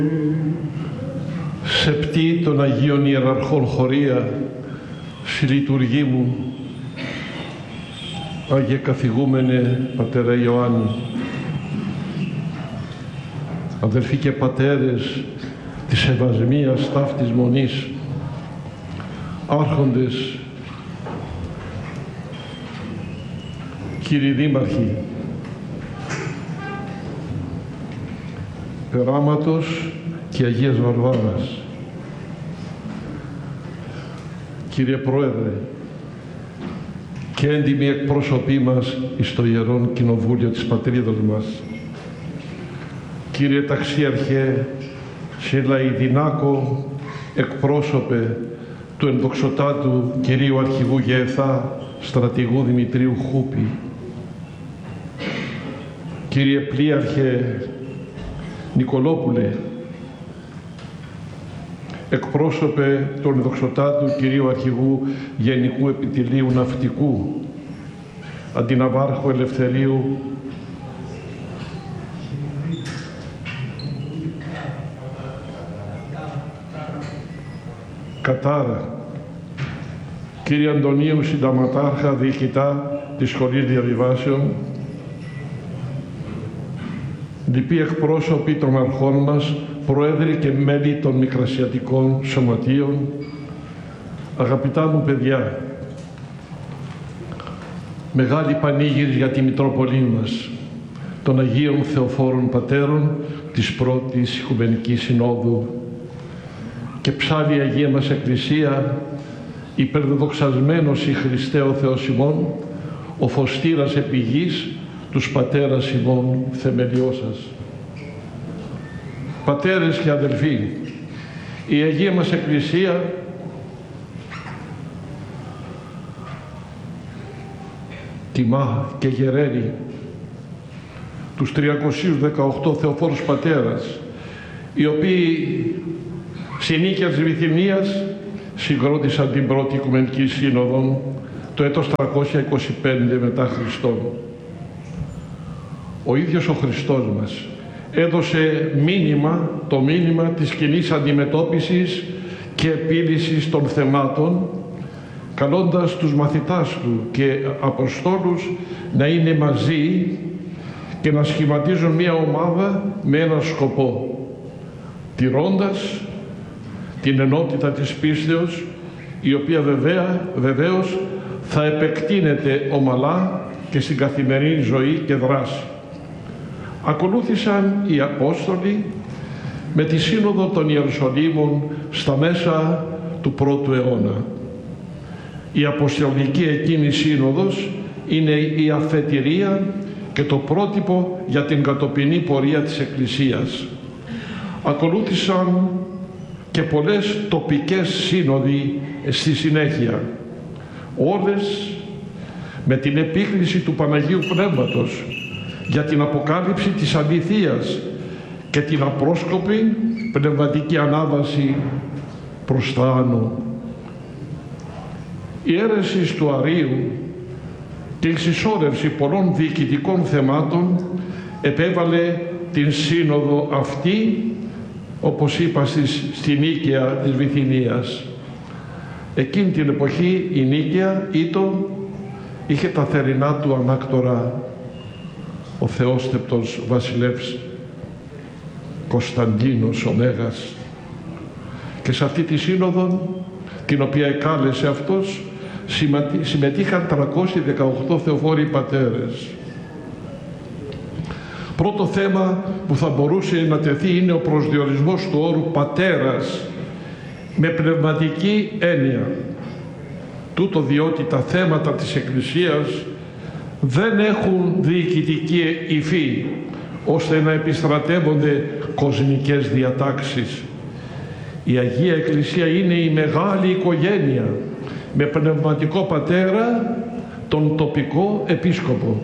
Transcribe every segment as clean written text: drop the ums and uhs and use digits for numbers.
Σεπτή των Αγίων Ιεραρχών Χωρία, στη λειτουργή μου, Άγιε Καθηγούμενε Πατέρα Ιωάννη, αδελφοί και πατέρες της Ευασμίας Ταύτης Μονής, άρχοντες, κύριοι δήμαρχοι, Περάματος και Αγίας Βαρβάρας, κύριε Πρόεδρε και έντιμοι εκπρόσωποι μας εις το Ιερόν Κοινοβούλιο της πατρίδος μας, κύριε Ταξίαρχε Σελαϊδινάκο, εκπρόσωπε του ενδοξωτάτου κυρίου Αρχηγού Γεεθά στρατηγού Δημητρίου Χούπη, κύριε Πλοίαρχε Νικολόπουλε, εκπρόσωπε του ενδοξωτάτου κυρίου Αρχηγού Γενικού Επιτελείου Ναυτικού, αντιναβάρχο Ελευθερίου Κατάρα, κύριε Αντωνίου Συνταγματάρχα, διοικητά της Σχολής Διαβιβάσεων, λοιποί εκπρόσωποι των αρχών μας, πρόεδροι και μέλη των μικρασιατικών σωματείων, αγαπητά μου παιδιά, μεγάλη πανήγυρη για τη Μητρόπολη μας, των Αγίων Θεοφόρων Πατέρων της Πρώτης Οικουμενικής Συνόδου και ψάλλει η Αγία μας Εκκλησία, υπερδοξασμένος η Χριστέ ο Θεός ημών, ο φωστήρας επί γης, τους πατέρας ημών θεμελιώσας. Πατέρες και αδελφοί, η Αγία μας Εκκλησία τιμά και γεραίνει τους 318 Θεοφόρους Πατέρας, οι οποίοι συνήκεια της Βυθινίας συγκρότησαν την Πρώτη Οικουμενική Σύνοδο το έτος 325 μετά Χριστόν. Ο ίδιος ο Χριστός μας έδωσε το μήνυμα της κοινής αντιμετώπισης και επίλυσης των θεμάτων, καλώντας τους μαθητάς του και Αποστόλους να είναι μαζί και να σχηματίζουν μια ομάδα με έναν σκοπό, τηρώντας την ενότητα της πίστεως, η οποία βεβαίως θα επεκτείνεται ομαλά και στην καθημερινή ζωή και δράση. Ακολούθησαν οι Απόστολοι με τη Σύνοδο των Ιερουσαλήμων στα μέσα του πρώτου αιώνα. Η Αποστολική εκείνη Σύνοδος είναι η αφετηρία και το πρότυπο για την κατοπινή πορεία της Εκκλησίας. Ακολούθησαν και πολλές τοπικές σύνοδοι στη συνέχεια, όλες με την επίκληση του Παναγίου Πνεύματος για την αποκάλυψη της αληθείας και την απρόσκοπη πνευματική ανάβαση προς τα άνω. Η αίρεση του Αρείου και η συσσόρευση πολλών διοικητικών θεμάτων επέβαλε την σύνοδο αυτή, όπως είπα, στη Νίκαια της Βυθινίας. Εκείνη την εποχή η Νίκαια είχε τα θερινά του ανάκτορα ο θεόστεπτος βασιλεύς Κωνσταντίνος ο Μέγας, και σε αυτή τη σύνοδο, την οποία εκάλεσε αυτός, συμμετείχαν 318 Θεοφόροι Πατέρες. Πρώτο θέμα που θα μπορούσε να τεθεί είναι ο προσδιορισμός του όρου πατέρας με πνευματική έννοια. Τούτο διότι τα θέματα της Εκκλησίας δεν έχουν διοικητική υφή ώστε να επιστρατεύονται κοσμικές διατάξεις. Η Αγία Εκκλησία είναι η μεγάλη οικογένεια με πνευματικό πατέρα τον τοπικό επίσκοπο.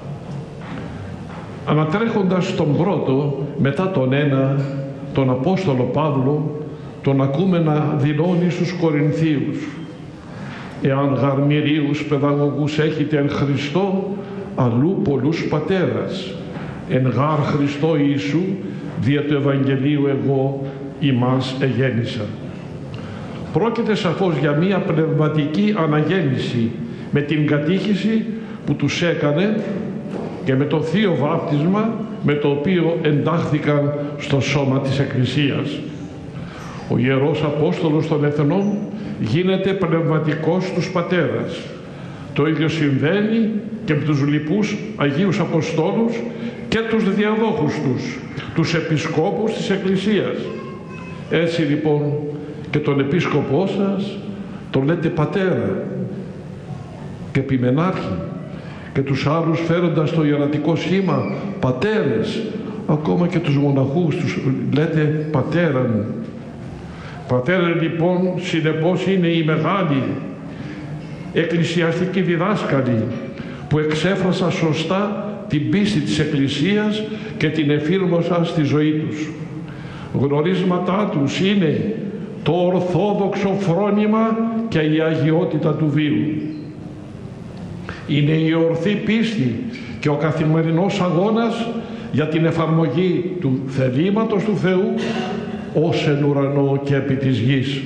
Ανατρέχοντας τον πρώτο, μετά τον ένα, τον Απόστολο Παύλο, τον ακούμε να δηλώνει στους Κορινθίους: «Εάν γαρμυρίους παιδαγωγούς έχετε εν Χριστώ, αλλού πολλούς πατέρας, εν γάρ Χριστώ Ιησού δια του Ευαγγελίου εγώ ημάς εγέννησα. Πρόκειται σαφώς για μία πνευματική αναγέννηση με την κατήχηση που τους έκανε και με το θείο βάπτισμα με το οποίο εντάχθηκαν στο σώμα της Εκκλησίας. Ο Ιερός Απόστολος των Εθνών γίνεται πνευματικός τους πατέρας. Το ίδιο συμβαίνει και με τους λοιπούς Αγίους Αποστόλους και τους διαδόχους τους επισκόπους της Εκκλησίας. Έτσι λοιπόν και τον επίσκοπό σας τον λέτε πατέρα και επιμενάρχη, και τους άλλους φέροντας το ιερατικό σχήμα πατέρες, ακόμα και τους μοναχούς τους λέτε πατέρα μου. Πατέρα λοιπόν συνεπώς είναι οι μεγάλοι εκκλησιαστικοί διδάσκαλοι που εξέφρασαν σωστά την πίστη της Εκκλησίας και την εφήρμοσαν στη ζωή τους. Γνωρίσματά τους είναι το ορθόδοξο φρόνημα και η αγιότητα του βίου. Είναι η ορθή πίστη και ο καθημερινός αγώνας για την εφαρμογή του θελήματος του Θεού ως εν ουρανό και επί της γης.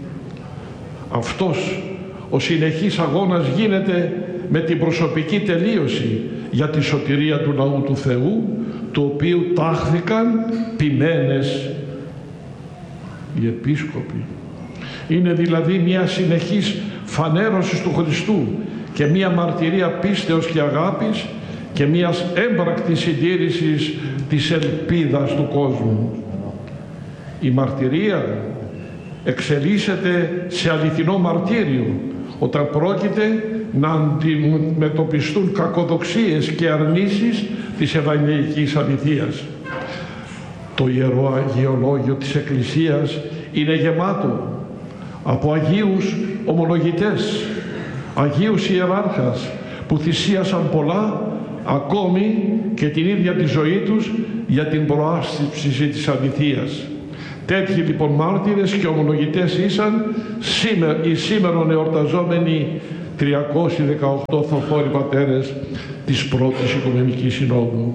Αυτός ο συνεχής αγώνας γίνεται με την προσωπική τελείωση για τη σωτηρία του λαού του Θεού, του οποίου τάχθηκαν ποιμένες οι επίσκοποι. Είναι δηλαδή μια συνεχής φανέρωση του Χριστού και μια μαρτυρία πίστεως και αγάπης και μιας έμπρακτης συντήρησης της ελπίδας του κόσμου. Η μαρτυρία εξελίσσεται σε αληθινό μαρτύριο όταν πρόκειται να αντιμετωπιστούν κακοδοξίες και αρνήσεις της Ευαγγελικής αληθείας. Το Ιερό Αγιολόγιο της Εκκλησίας είναι γεμάτο από Αγίους ομολογητές, Αγίους ιεράρχας που θυσίασαν πολλά, ακόμη και την ίδια τη ζωή τους για την προάσπιση της αληθείας. Τέτοιοι λοιπόν μάρτυρες και ομολογητές ήσαν οι σήμερον εορταζόμενοι 318 θοφόροι πατέρες της πρώτης Οικουμενικής Συνόδου,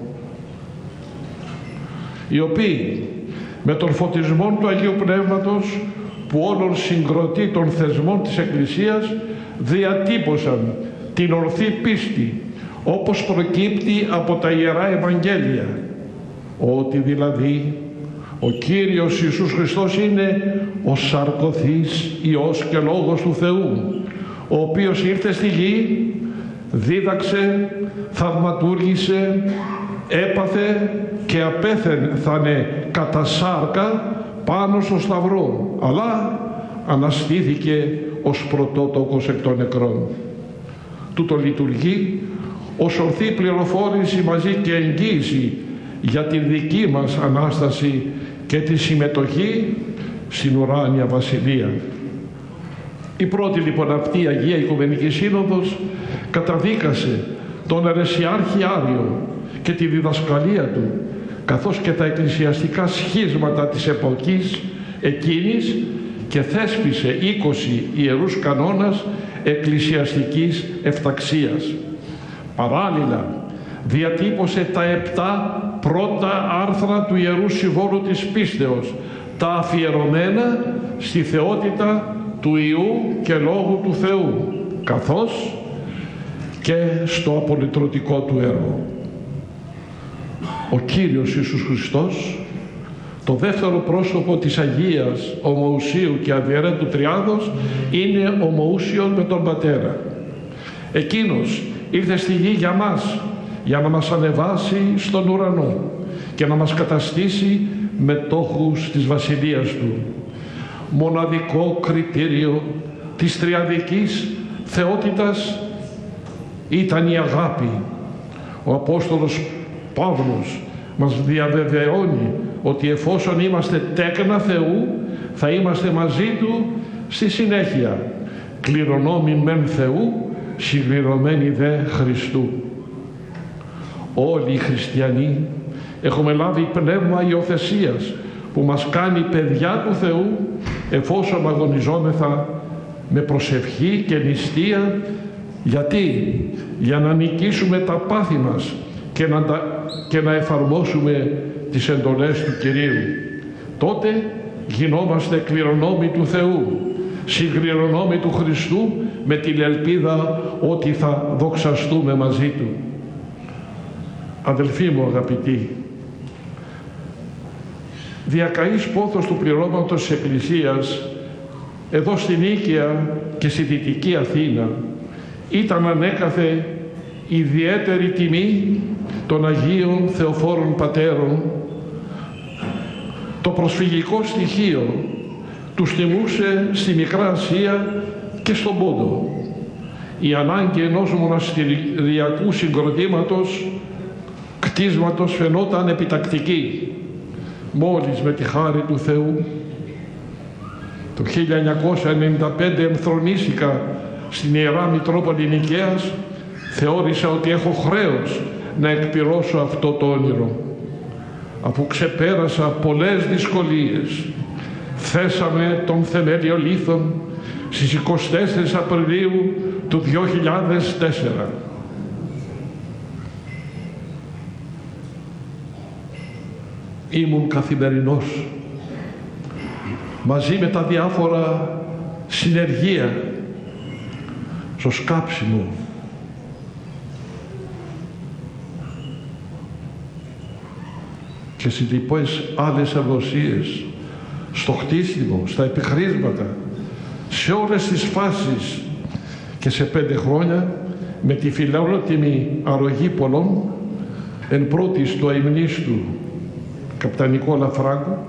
οι οποίοι με τον φωτισμό του Αγίου Πνεύματος που όλων συγκροτεί των θεσμών της Εκκλησίας διατύπωσαν την ορθή πίστη όπως προκύπτει από τα Ιερά Ευαγγέλια, ότι δηλαδή ο Κύριος Ιησούς Χριστός είναι ο σαρκωθής Υιός και Λόγος του Θεού, ο οποίος ήρθε στη γη, δίδαξε, θαυματούργησε, έπαθε και απέθανε κατά σάρκα πάνω στο Σταυρό, αλλά αναστήθηκε ως πρωτότοκος εκ των νεκρών. Τούτο λειτουργεί ως ορθή πληροφόρηση μαζί και εγγύηση για την δική μας Ανάσταση και τη συμμετοχή στην ουράνια Βασιλεία. Η πρώτη λοιπόν αυτή η Αγία Οικουμενική Σύνοδος καταδίκασε τον αιρεσιάρχη Άριο και τη διδασκαλία του, καθώς και τα εκκλησιαστικά σχίσματα της εποχής εκείνης, και θέσπισε 20 ιερούς κανόνας εκκλησιαστικής εφταξίας. Παράλληλα διατύπωσε τα 7 πρώτα άρθρα του Ιερού Συμβόλου της Πίστεως, τα αφιερωμένα στη θεότητα του Υιού και Λόγου του Θεού, καθώς και στο απολυτρωτικό του έργο. Ο Κύριος Ιησούς Χριστός, το δεύτερο πρόσωπο της Αγίας Ομοουσίου και Αδιαιρέτου Τριάδος, είναι ομοούσιος με τον Πατέρα. Εκείνος ήρθε στη γη για μας, για να μας ανεβάσει στον ουρανό και να μας καταστήσει μετόχους της Βασιλείας Του. Μοναδικό κριτήριο της τριαδικής θεότητας ήταν η αγάπη. Ο Απόστολος Παύλος μας διαβεβαιώνει ότι εφόσον είμαστε τέκνα Θεού, θα είμαστε μαζί Του στη συνέχεια, κληρονόμοι μεν Θεού, συμπληρωμένοι δε Χριστού. Όλοι οι χριστιανοί έχουμε λάβει πνεύμα υιοθεσίας που μας κάνει παιδιά του Θεού, εφόσον αγωνιζόμεθα με προσευχή και νηστεία. Γιατί? Για να νικήσουμε τα πάθη μας και να εφαρμόσουμε τις εντολές του Κυρίου. Τότε γινόμαστε κληρονόμοι του Θεού, συγκληρονόμοι του Χριστού, με την ελπίδα ότι θα δοξαστούμε μαζί Του. Αδελφοί μου αγαπητοί, διακαής πόθος του πληρώματος της Εκκλησίας εδώ στην Νίκαια και στη Δυτική Αθήνα ήταν ανέκαθε ιδιαίτερη τιμή των Αγίων Θεοφόρων Πατέρων. Το προσφυγικό στοιχείο τους τιμούσε στη Μικρά Ασία και στον Πόντο. Η ανάγκη ενός μοναστηριακού συγκροτήματος, κτίσματος, φαινόταν επιτακτική. Μόλις με τη χάρη του Θεού το 1995 εμφρονίστηκα στην Ιερά Μητρόπολη Νικαίας, θεώρησα ότι έχω χρέος να εκπληρώσω αυτό το όνειρο. Αφού ξεπέρασα πολλές δυσκολίες, θέσαμε τον θεμέλιο λίθον στις 24 Απριλίου του 2004. Ήμουν καθημερινός μαζί με τα διάφορα συνεργεία στο σκάψιμο, και στις λοιπές άλλες εργοσίες, στο χτίσιμο, στα επιχρήσματα, σε όλες τις φάσεις, και σε 5 χρόνια με τη φιλότιμη αρρωγή πολλών, εν πρώτης του αημνίστου καπτανικό Λαφράγκου,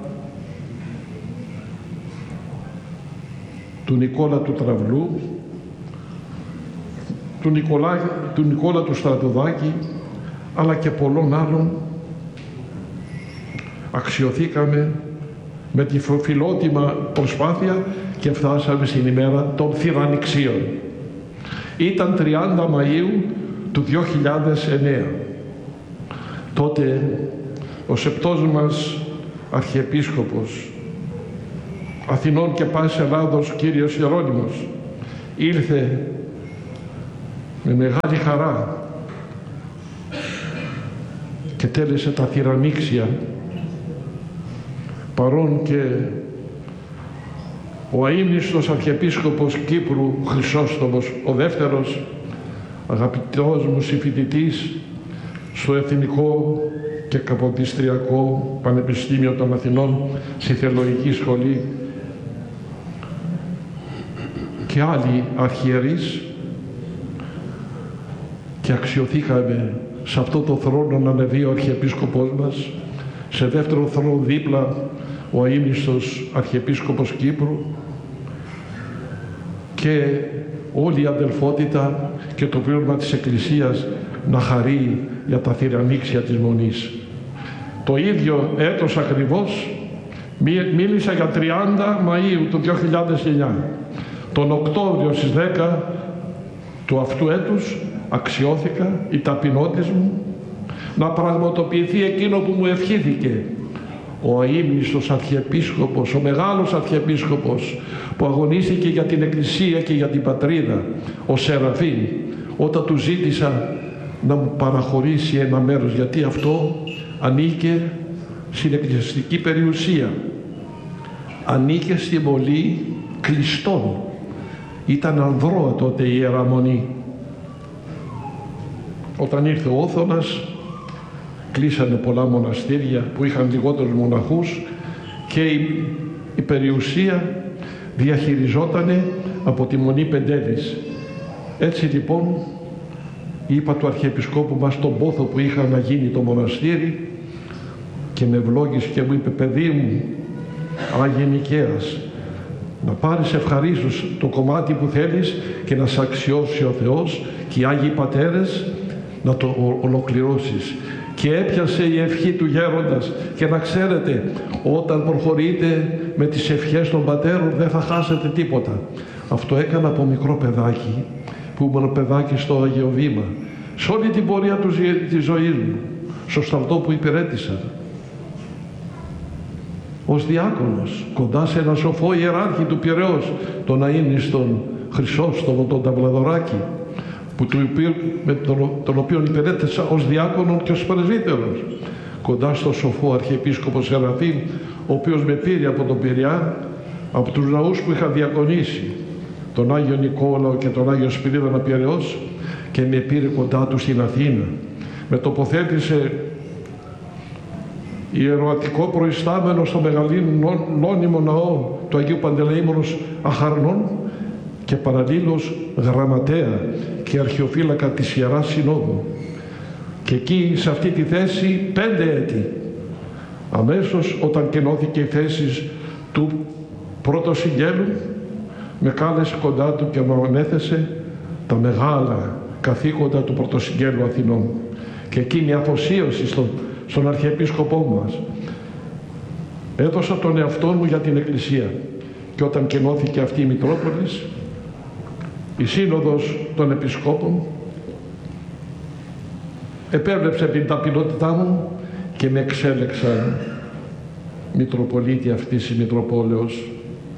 του Νικόλα του Τραυλού, του Νικόλα του Στρατοδάκη, αλλά και πολλών άλλων, αξιωθήκαμε με τη φιλότιμα προσπάθεια και φτάσαμε στην ημέρα των θυραννηξίων. Ήταν 30 Μαΐου του 2009. Τότε ο σεπτός μας Αρχιεπίσκοπος Αθηνών και πάσης Ελλάδος, Κύριος Ιερώνυμος, ήλθε με μεγάλη χαρά και τέλεσε τα θυραννήξια, παρόν και ο αείμνηστος Αρχιεπίσκοπος Κύπρου Χρυσόστομος ο δεύτερος, αγαπητός μου συμφοιτητής στο Εθνικό και Καποδιστριακό Πανεπιστήμιο των Αθηνών, στη Θεολογική Σχολή, και άλλοι αρχιερείς, και αξιωθήκαμε σε αυτό το θρόνο να ανεβεί ο Αρχιεπίσκοπός μας, σε δεύτερο θρόνο δίπλα ο αείμνηστος Αρχιεπίσκοπος Κύπρου, και όλη η αδελφότητα και το πλήρωμα της Εκκλησίας να χαρεί για τα θυραννήξια της Μονής. Το ίδιο έτος ακριβώς μίλησα για 30 Μαΐου του 2009. Τον Οκτώβριο στις 10 του αυτού έτους αξιώθηκα, η ταπεινότης μου, να πραγματοποιηθεί εκείνο που μου ευχήθηκε ο αείμνηστος Αρχιεπίσκοπος, ο μεγάλος Αρχιεπίσκοπος που αγωνίστηκε για την Εκκλησία και για την πατρίδα, ο Σεραφείμ, όταν του ζήτησα να μου παραχωρήσει ένα μέρος, γιατί αυτό ανήκε στην εκκλησιαστική περιουσία, ανήκε στη μολή κλειστών. Ήταν ανδρώα τότε η Ιερά Μονή. Όταν ήρθε ο Όθωνας, κλείσανε πολλά μοναστήρια που είχαν λιγότερους μοναχούς και η περιουσία διαχειριζότανε από τη Μονή Πεντέλης. Έτσι λοιπόν είπα του Αρχιεπισκόπου μας τον πόθο που είχα να γίνει το μοναστήρι, και με ευλόγησε και μου είπε: παιδί μου Άγιε Νικαίας, να πάρεις ευχαρίστως το κομμάτι που θέλεις και να σε αξιώσει ο Θεός και οι Άγιοι Πατέρες να το ολοκληρώσεις. Και έπιασε η ευχή του γέροντας, και να ξέρετε, όταν προχωρείτε με τις ευχές των πατέρων δεν θα χάσετε τίποτα. Αυτό έκανα από μικρό παιδάκι, που ήμουν παιδάκι στο Αγίο Βήμα, σε όλη την πορεία της ζωής μου, στο στρατό που υπηρέτησα. Ως διάκονος, κοντά σε ένα σοφό ιεράρχη του Πειραιώς, τον αείμνηστον Χρυσόστομο, τον Ταυλαδωράκη, με τον οποίο υπηρέτησα ως διάκονο και ως πρεσβύτερος. κοντά στο σοφό Αρχιεπίσκοπο Σεραφείμ, ο οποίος με πήρε από τον Πειραιά, από τους ναούς που είχα διακονήσει, τον Άγιο Νικόλαο και τον Άγιο Σπυρίδωνα Πειραιώς, και με πήρε κοντά του στην Αθήνα. Με τοποθέτησε ιεροατικό προϊστάμενο στο μεγαλύνονιμο ναό του Αγίου Παντελεήμονος Αχαρνών και παραλλήλως γραμματέα και αρχιοφύλακα της Ιεράς Συνόδου. Και εκεί, σε αυτή τη θέση, 5 έτη, αμέσως όταν κενώθηκε η θέση του πρωτοσυγγέλου, με κάλεσε κοντά του και μου ανέθεσε τα μεγάλα καθήκοντα του πρωτοσυγγέλου Αθηνών. Και εκείνη η αφοσίωση στον Αρχιεπίσκοπό μας. Έδωσα τον εαυτό μου για την Εκκλησία. Και όταν κενώθηκε αυτή η Μητρόπολης, η Σύνοδος των Επισκόπων επέβλεψε την ταπεινότητά μου και με εξέλεξαν Μητροπολίτη αυτής της Μητροπόλεως.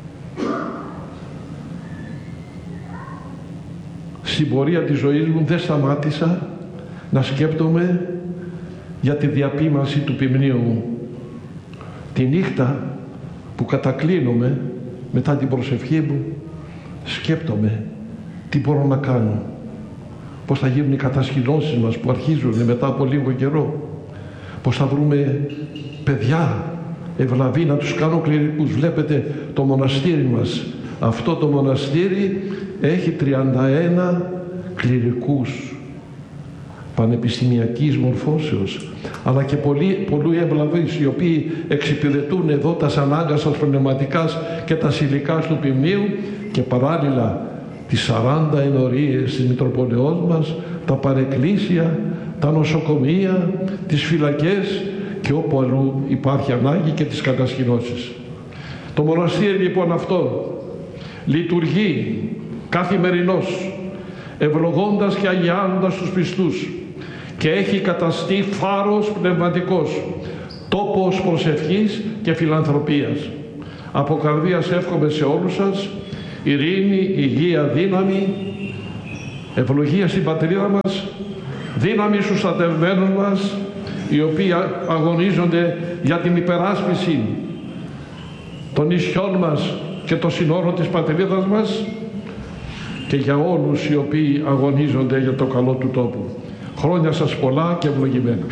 Στην πορεία της ζωής μου δεν σταμάτησα να σκέπτομαι για τη διαπίμανση του ποιμνίου μου. Τη νύχτα που κατακλίνομαι μετά την προσευχή μου, σκέπτομαι τι μπορώ να κάνω, πώς θα γίνουν οι κατασκηνώσεις μας που αρχίζουν μετά από λίγο καιρό, πώς θα βρούμε παιδιά ευλαβή να τους κάνω κληρικούς. Βλέπετε το μοναστήρι μας, αυτό το μοναστήρι έχει 31 κληρικούς πανεπιστημιακής μορφώσεως, αλλά και πολλοί ευλαβείς, οι οποίοι εξυπηρετούν εδώ τα ανάγκασας πνευματικάς και τα υλικάς του ποιμνίου, και παράλληλα τις 40 ενορίες της Μητροπολεώς μας, τα παρεκκλήσια, τα νοσοκομεία, τις φυλακές και όπου αλλού υπάρχει ανάγκη, και τις κατασκηνώσεις. Το μοναστήρι λοιπόν αυτό λειτουργεί καθημερινώς, ευλογώντας και αγιάζοντας τους πιστούς, και έχει καταστεί φάρος πνευματικός, τόπος προσευχής και φιλανθρωπίας. Από καρδίας εύχομαι σε όλους σας ειρήνη, υγεία, δύναμη, ευλογία στην πατρίδα μας, δύναμη στους στρατευμένους μας, οι οποίοι αγωνίζονται για την υπεράσπιση των νησιών μας και των συνόρων της πατρίδας μας, και για όλους οι οποίοι αγωνίζονται για το καλό του τόπου. Χρόνια σας πολλά και ευλογημένα.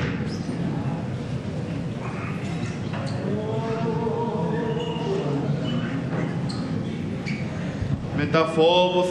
Με τα φόβο